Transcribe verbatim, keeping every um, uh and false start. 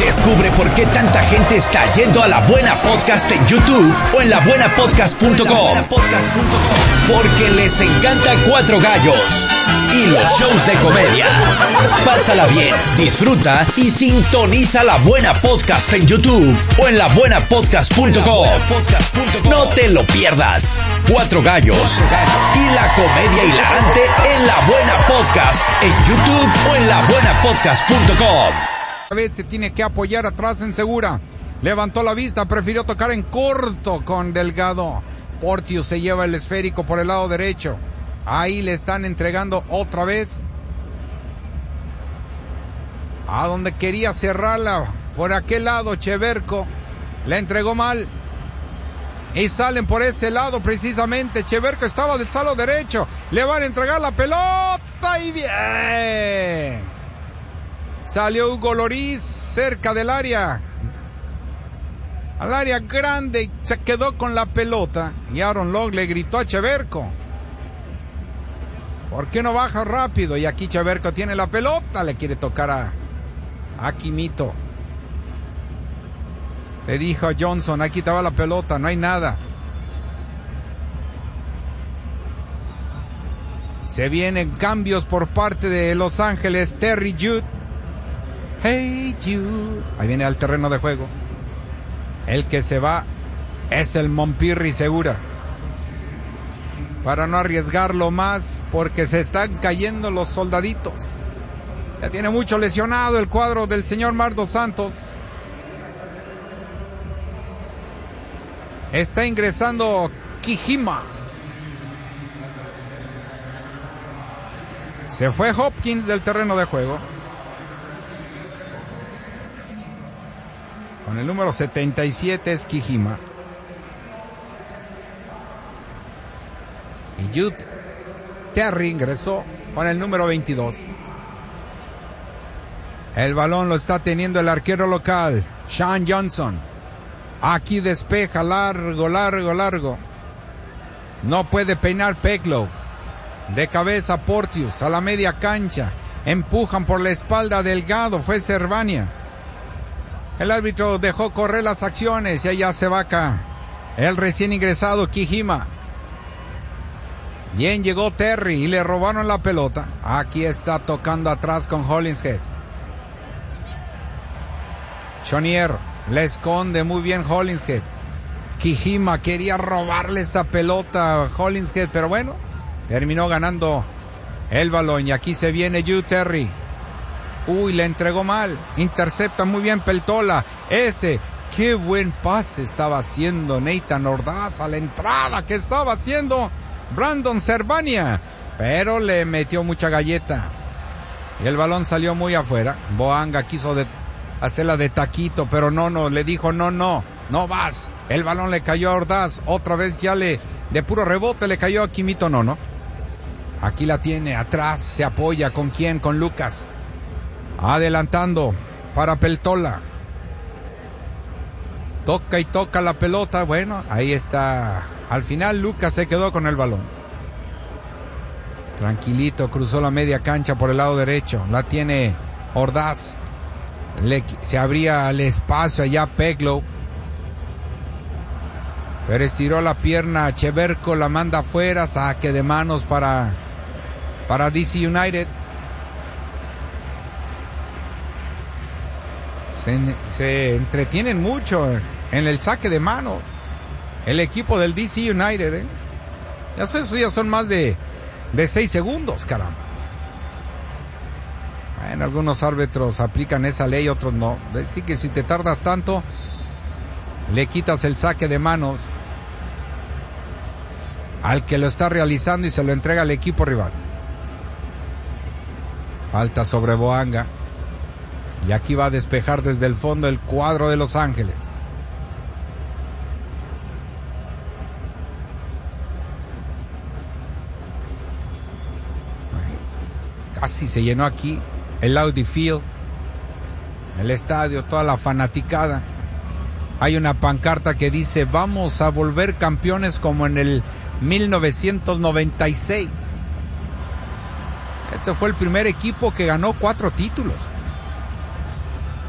Descubre por qué tanta gente está yendo a La Buena Podcast en YouTube o en la buena podcast punto com. Porque les encanta Cuatro Gallos y los shows de comedia. Pásala bien, disfruta y sintoniza La Buena Podcast en YouTube o en la buena podcast punto com. No te lo pierdas. Cuatro Gallos y la comedia hilarante en La Buena Podcast en YouTube o en la buena podcast punto com. A veces se tiene que apoyar atrás en segura. Levantó la vista, prefirió tocar en corto con Delgado. Porteous se lleva el esférico por el lado derecho. Ahí le están entregando otra vez. A donde quería cerrarla. Por aquel lado, Cheverko la entregó mal. Y salen por ese lado precisamente. Cheverko estaba del lado derecho. Le van a entregar la pelota y bien. Salió Hugo Lloris cerca del área. Al área grande y se quedó con la pelota. Y Aaron Long le gritó a Cheverko: ¿por qué no baja rápido? Y aquí Cheverko tiene la pelota. Le quiere tocar a, a Quimito. Le dijo a Johnson: aquí estaba la pelota, no hay nada. Se vienen cambios por parte de Los Ángeles. Terry Judd. Hey Jude. Ahí viene al terreno de juego. El que se va es el Montpirri Segura. Para no arriesgarlo más, porque se están cayendo los soldaditos. Ya tiene mucho lesionado el cuadro del señor Mardo Santos. Está ingresando Kijima. Se fue Hopkins del terreno de juego. Con el número setenta y siete es Kijima. Y Jude Terry ingresó con el número veintidós. El balón lo está teniendo el arquero local, Sean Johnson. Aquí despeja, largo, largo, largo. No puede peinar Peklow. De cabeza Porteous a la media cancha. Empujan por la espalda Delgado, fue Servania. El árbitro dejó correr las acciones y allá se va acá el recién ingresado Kijima. Bien llegó Terry y le robaron la pelota. Aquí está tocando atrás con Hollingshead. Chonier le esconde muy bien Hollingshead. Kijima quería robarle esa pelota a Hollingshead, pero bueno, terminó ganando el balón. Y aquí se viene Jude Terry. Uy, le entregó mal. Intercepta muy bien Peltola. Este, qué buen pase estaba haciendo Nathan Ordaz a la entrada que estaba haciendo Brandon Servania. Pero le metió mucha galleta. Y el balón salió muy afuera. Boanga quiso de, hacerla de taquito, pero no, no, le dijo no, no, no vas. El balón le cayó a Ordaz. Otra vez ya le, de puro rebote le cayó a Quimito Nono. Aquí la tiene, atrás se apoya. ¿Con quién? Con Lucas. Adelantando para Peltola. Toca y toca la pelota. Bueno, ahí está. Al final Lucas se quedó con el balón. Tranquilito, cruzó la media cancha por el lado derecho. La tiene Ordaz. Le, se abría el espacio allá Peklow. Pero estiró la pierna. Cheverko la manda afuera. Saque de manos para, para D C United. Se, se entretienen mucho en el saque de mano el equipo del D C United, ¿eh? Ya sé, esos ya son más de, de seis segundos, caramba. Bueno, algunos árbitros aplican esa ley, otros no. Así que si te tardas tanto, le quitas el saque de manos al que lo está realizando y se lo entrega al equipo rival. Falta sobre Boanga. Y aquí va a despejar desde el fondo el cuadro de Los Ángeles. Casi se llenó aquí el Audi Field, el estadio, toda la fanaticada. Hay una pancarta que dice: vamos a volver campeones como en el mil novecientos noventa y seis. Este fue el primer equipo que ganó cuatro títulos.